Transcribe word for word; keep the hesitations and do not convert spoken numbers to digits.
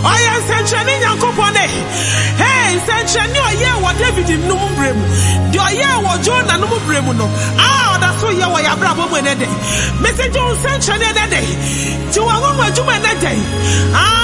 Oya nsɛnkyerɛnne Nyankopɔn ne. Hey, nsɛnkyerɛnne ɔyɛ wɔ David no mu brɛ mu. De ɔyɛ wɔ Jonah no mu brɛ mu no. Ah, ɔda so yɛ wɔ Abraham mu ne de. Message nsɛnkyerɛnne ne de. Ti wɔn wɔn adwuma ne de. Ah